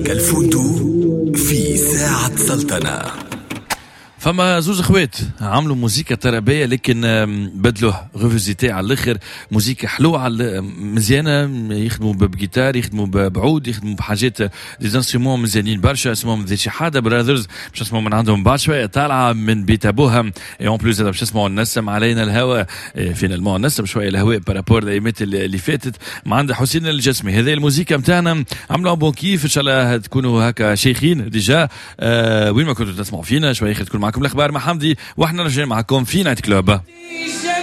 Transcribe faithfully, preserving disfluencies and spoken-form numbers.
كالفندق في ساعة سلطنة. فما زوج اخوات عملوا موسيقى ترابيه لكن بدلوه ريفيزيتي على الاخر، موسيقى حلوه على مزيانه، يخدموا بجيتار، يخدموا بعود، يخدموا بحاجات دي انسترومون مزيانين برشا، اسمهم ذي شحاده براذرز، باش اسمهم من عندهم بعد شويه طالعه من بيت ابوها. اي اون بلوز باش اسمعوا نسم علينا الهواء، فينالمون نسم شويه الهواء بارابور الايامات اللي فاتت مع عند حسين الجسمي. هذه الموسيقى نتاعنا عملوا بون كيف، ان شاء الله تكونوا هكا شيخين ديجا. آه وين ما كنتوا تسمعوا فينا شويه تكون معكم الاخبار مع حمدي، واحنا راجعين معكم في نايت كلوب.